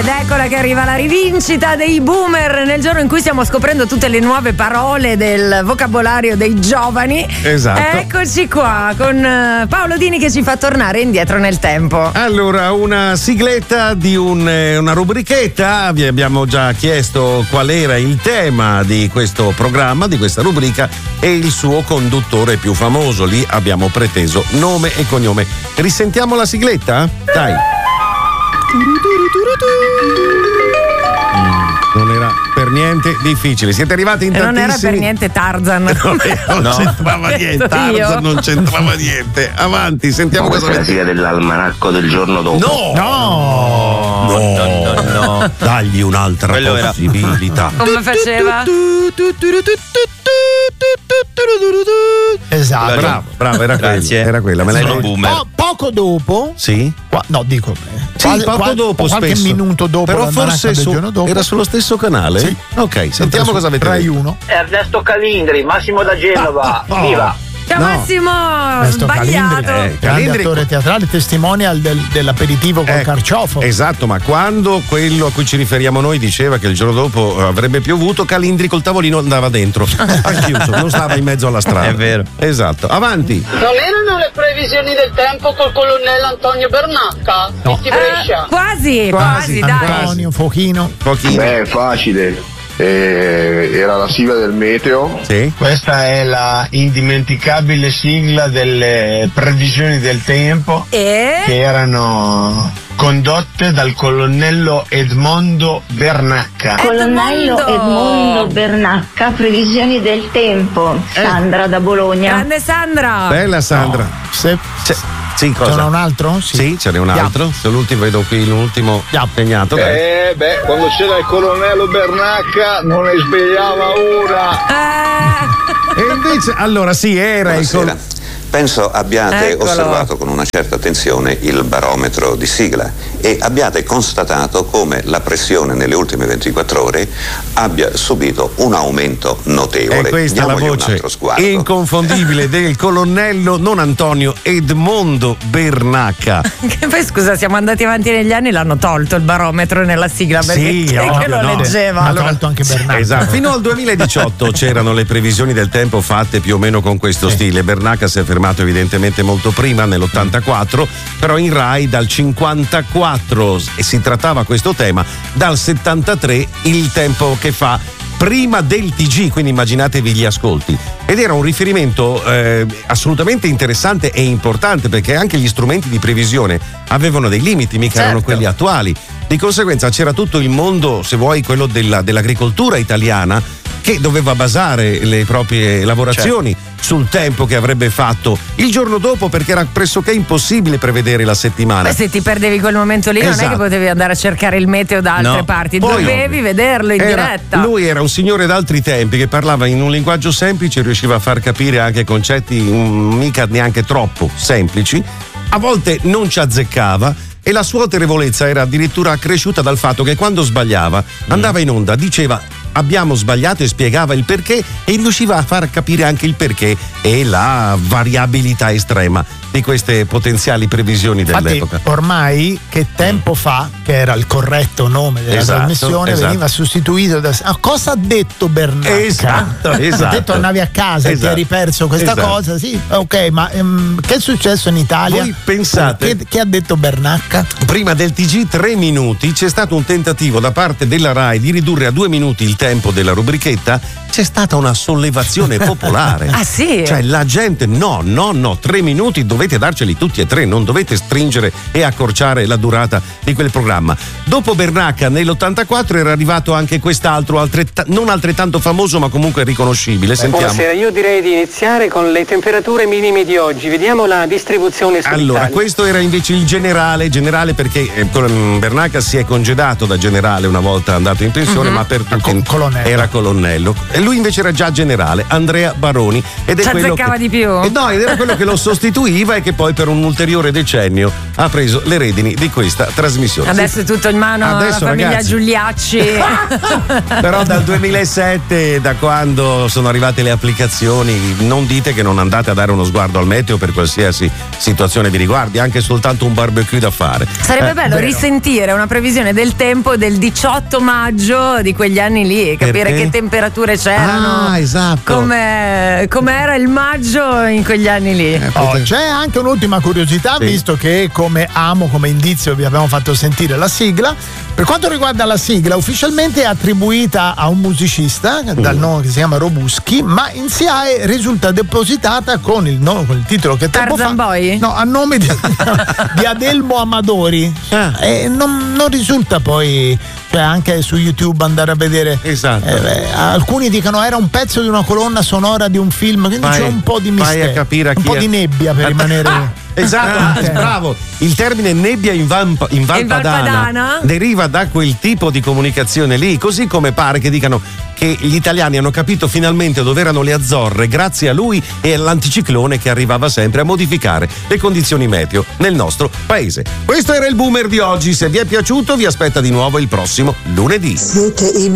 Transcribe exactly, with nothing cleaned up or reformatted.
Ed eccola che arriva la rivincita dei boomer nel giorno in cui stiamo scoprendo tutte le nuove parole del vocabolario dei giovani. Esatto. Eccoci qua con Paolo Dini che ci fa tornare indietro nel tempo. Allora, una sigletta di un, una rubrichetta. Vi abbiamo già chiesto qual era il tema di questo programma, di questa rubrica, e il suo conduttore più famoso. Lì abbiamo preteso nome e cognome. Risentiamo la sigletta? Dai. Non era per niente difficile. Siete arrivati in e tantissimi. Non era per niente Tarzan. Non, non no. c'entrava niente. Tarzan non c'entrava niente. Avanti, sentiamo no, cosa questa è la sigla dell'almanacco del giorno dopo. No! No! No, no, no, no. Dagli un'altra Quello possibilità. Era... Come faceva? Esatto. Bravo, bravo, era quella. Era quella. Me l'hai po- poco dopo? Sì. Qua, no, dico. Sì, qual- poco qual- dopo, qualche spesso. minuto dopo. Però forse su, dopo. era sullo stesso canale? Sì. Ok, sentiamo su cosa avete Rai detto. uno. Ernesto Calindri, Massimo da Genova, Ah, oh. viva! Ciao No. Massimo, Ernesto sbagliato. Calindri, Eh, grande Calindri- attore teatrale, testimonial del, dell'aperitivo col Eh, carciofo. Esatto, ma quando quello a cui ci riferiamo noi diceva che il giorno dopo avrebbe piovuto, Calindri col tavolino andava dentro, al chiuso, non stava in mezzo alla strada. È vero. Esatto, avanti. Non erano le previsioni del tempo col colonnello Antonio Bernacca? No. Di Brescia? Eh, quasi, quasi, dai. Antonio, Fochino. Pochino. Beh, è facile. Eh, era la sigla del meteo. Sì. Questa è la indimenticabile sigla delle previsioni del tempo E? che erano condotte dal colonnello Edmondo Bernacca. Colonnello Edmondo. Edmondo Bernacca, previsioni del tempo. Sandra da Bologna. Grande Sandra. Bella Sandra. Se, C'è- sì, cosa? ce n'è un altro? Sì, ce n'è un altro. Se l'ultimo vedo qui l'ultimo segnato. dai. Eh, beh, quando c'era il colonnello Bernacca non ne svegliava una. Eh. E invece, allora sì, era il col- Buonasera. Penso abbiate Eccolo. osservato con una certa attenzione il barometro di sigla e abbiate constatato come la pressione nelle ultime ventiquattro ore abbia subito un aumento notevole. E questa è la Diamogli un voce altro sguardo. inconfondibile del colonnello, non Antonio, Edmondo Bernacca. Che poi scusa, siamo andati avanti negli anni, l'hanno tolto il barometro nella sigla perché Sì, chi è ovvio, che lo no. leggeva? Ma ha Allora- tolto anche Bernacca. Esatto, fino al duemiladiciotto c'erano le previsioni del tempo fatte più o meno con questo Sì. stile. Bernacca si è fermato evidentemente molto prima, nell'ottantaquattro, però in Rai dal cinquantaquattro, e si trattava questo tema, dal settantatré il tempo che fa prima del T G, quindi immaginatevi gli ascolti. Ed era un riferimento eh, assolutamente interessante e importante, perché anche gli strumenti di previsione avevano dei limiti, mica Certo. erano quelli attuali. Di conseguenza c'era tutto il mondo, se vuoi, quello della, dell'agricoltura italiana, che doveva basare le proprie lavorazioni sul tempo che avrebbe fatto il giorno dopo, perché era pressoché impossibile prevedere la settimana. Beh, se ti perdevi quel momento lì non è Esatto. che potevi andare a cercare il meteo da altre No. parti, Poi- dovevi vederlo in Era- diretta. Lui era un signore d'altri tempi che parlava in un linguaggio semplice e riusciva a far capire anche concetti mm, mica neanche troppo semplici. A volte non ci azzeccava e la sua autorevolezza era addirittura accresciuta dal fatto che quando sbagliava andava in onda, diceva abbiamo sbagliato e spiegava il perché, e riusciva a far capire anche il perché e la variabilità estrema di queste potenziali previsioni Infatti, dell'epoca. ormai che tempo fa, che era il corretto nome della Esatto, trasmissione, esatto. veniva sostituito da. Ah, cosa ha detto Bernacca? Esatto, Ha esatto. detto andavi a casa e ti Esatto. eri perso questa Esatto. cosa? Sì, ok, ma ehm, che è successo in Italia? Voi pensate- Che, che ha detto Bernacca? Prima del T G tre minuti c'è stato un tentativo da parte della Rai di ridurre a due minuti il tempo della rubrichetta. C'è stata una sollevazione popolare. Ah, sì? Cioè la gente no, no, no, tre minuti dovete darceli tutti e tre, non dovete stringere e accorciare la durata di quel programma. Dopo Bernacca nell'ottantaquattro era arrivato anche quest'altro, altretta- non altrettanto famoso ma comunque riconoscibile. Sentiamo. Buonasera, io direi di iniziare con le temperature minime di oggi. Vediamo la distribuzione Allora, sull'Italia. questo era invece il generale, generale perché eh, con- Bernacca si è congedato da generale una volta andato in pensione, Mhm. ma per tutti Co- colonnello. era colonnello. E lui invece era già generale, Andrea Baroni. Ed è Ci quello azzeccava che, di più? Eh no, ed era quello che lo sostituiva televisiva e che poi per un ulteriore decennio ha preso le redini di questa trasmissione. Adesso è tutto in mano alla famiglia ragazzi, Giuliacci. però dal duemilasette, da quando sono arrivate le applicazioni, non dite che non andate a dare uno sguardo al meteo per qualsiasi situazione vi riguardi, anche soltanto un barbecue da fare. Sarebbe eh, bello vero. risentire una previsione del tempo del diciotto maggio di quegli anni lì, capire Perché? che temperature c'erano. Ah, esatto. Come com'era il maggio in quegli anni lì. Eh, Oh, c'è anche un'ultima curiosità, Sì. visto che come amo, come indizio vi abbiamo fatto sentire la sigla. Per quanto riguarda la sigla, ufficialmente è attribuita a un musicista dal nome che si chiama Robuschi, ma in S I A E risulta depositata con il, no, con il titolo che tempo Tarzan fa, Boy? no, a nome di, di Adelmo Amadori. Ah. E non, non risulta poi, cioè anche su YouTube andare a vedere. Esatto. eh, eh, alcuni dicono era un pezzo di una colonna sonora di un film, quindi Vai- c'è un po' di vai mistero, a capire a un chi po' è. di nebbia per rimanere. Esatto, Ah, ah, bravo. Il termine nebbia in, Vamp- in Val In Val Padana Padana? deriva da quel tipo di comunicazione lì, così come pare che dicano che gli italiani hanno capito finalmente dove erano le Azzorre grazie a lui e all'anticiclone che arrivava sempre a modificare le condizioni meteo nel nostro paese. Questo era il Boomer di oggi, se vi è piaciuto vi aspetta di nuovo il prossimo lunedì. Siete i